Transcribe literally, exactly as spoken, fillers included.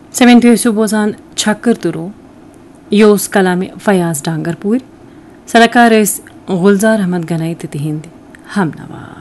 Semen थे बोजान छक्कर तुरो योस कलाम फयाज डांगरपुर सलाकार गुलजार अहमद गनाई तिहिंद हम नवा।